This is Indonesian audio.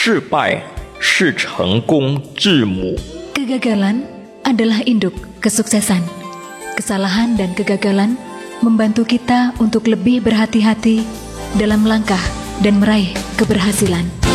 失败是成功之母。 Kegagalan adalah induk kesuksesan. Kesalahan dan kegagalan membantu kita untuk lebih berhati-hati dalam langkah dan meraih keberhasilan.